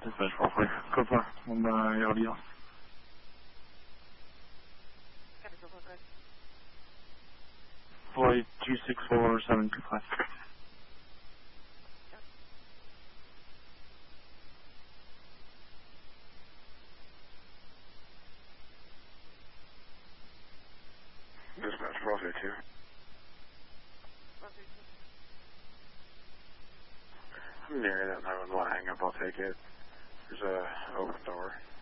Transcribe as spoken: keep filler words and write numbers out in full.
Dispatch four four, code four, one by L D L. Flight two six four seven two five. Dispatch four three two. I'm near that nine one one hang up, I'll take it. There's a open door.